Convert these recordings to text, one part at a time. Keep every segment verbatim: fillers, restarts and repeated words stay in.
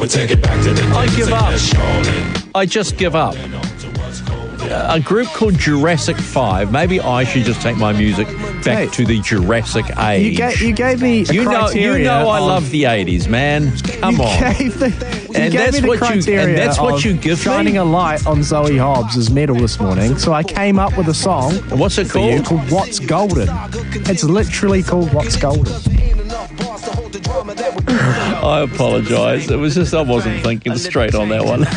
We'll take it back to the I days give of up. Les Jordan. I just give up. A group called Jurassic five. Maybe I should just take my music back Hey. to the Jurassic age. You gave, you gave me a You know, criteria you know, I of- love the eighties, man. Come you on. Gave the, you And gave that's me the what you- and criteria that's what of you give me? shining a light on Zoe Hobbs' medal this morning. So I came up with a song. What's it for you called? called "What's Golden." It's literally called "What's Golden." I apologise. It was just I wasn't thinking straight on that one.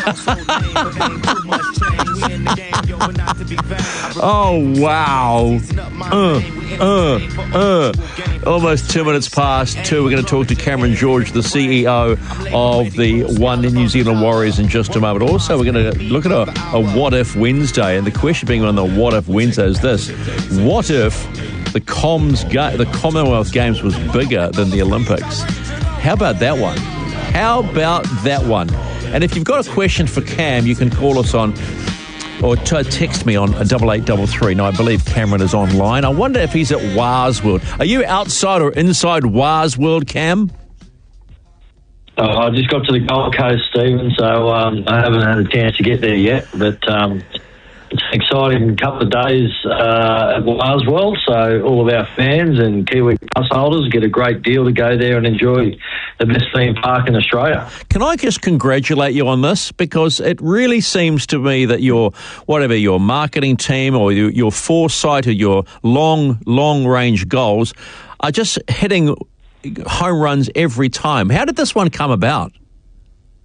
Oh, wow. Uh, uh, uh. Almost two minutes past two. We're going to talk to Cameron George, the C E O of the One New Zealand Warriors, in just a moment. Also, we're going to look at a, a What If Wednesday. And the question being on the What If Wednesday is this. What if the Coms ga- the Commonwealth Games was bigger than the Olympics? How about that one? How about that one? And if you've got a question for Cam, you can call us on or t- text me on double eight double three. Now, I believe Cameron is online. I wonder if he's at Wars World. Are you outside or inside Wars World, Cam? Oh, I just got to the Gold Coast, Stephen, so um, I haven't had a chance to get there yet. But um, it's an exciting couple of days uh, at Wars World, so all of our fans and Kiwi pass holders get a great deal to go there and enjoy the best theme park in Australia. Can I just congratulate you on this? Because it really seems to me that your, whatever, your marketing team or your, your foresight or your long, long-range goals are just hitting home runs every time. How did this one come about?